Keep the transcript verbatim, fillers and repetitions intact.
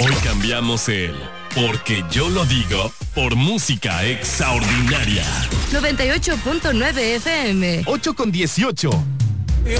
Hoy cambiamos el porque yo lo digo por música extraordinaria. noventa y ocho punto nueve F M. ocho con dieciocho.